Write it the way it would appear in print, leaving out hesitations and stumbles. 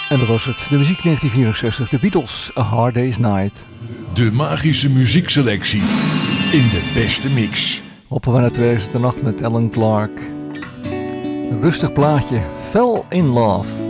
En dat was het. De muziek 1964. The Beatles, A Hard Day's Night. De magische muziekselectie in de beste mix. Hoppen we naar 2008 met Alan Clark. Een rustig plaatje. Fell in Love.